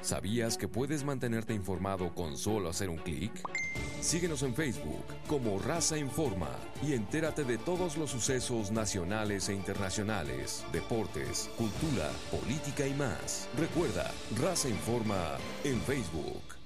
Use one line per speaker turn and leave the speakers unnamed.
¿Sabías que puedes mantenerte informado con solo hacer un clic? Síguenos en Facebook como Raza Informa y entérate de todos los sucesos nacionales e internacionales, deportes, cultura, política y más. Recuerda, Raza Informa en Facebook.